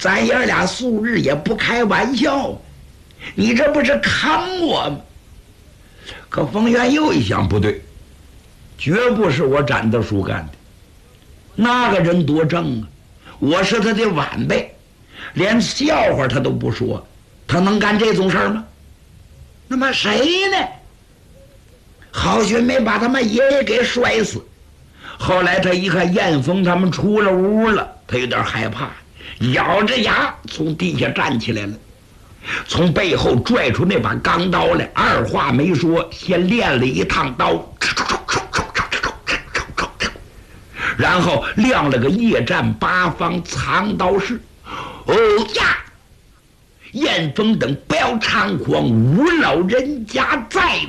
咱爷俩素日也不开玩笑，你这不是坑我吗？可冯元又一想，不对，绝不是我展德叔干的。那个人多正啊，我是他的晚辈，连笑话他都不说，他能干这种事儿吗？那么谁呢？好悬没把他们爷爷给摔死。后来他一看燕峰他们出了屋了，他有点害怕，咬着牙从地下站起来了，从背后拽出那把钢刀来，二话没说，先练了一趟刀，然后亮了个夜战八方藏刀式。哦呀！燕峰等不要猖狂，无老人家在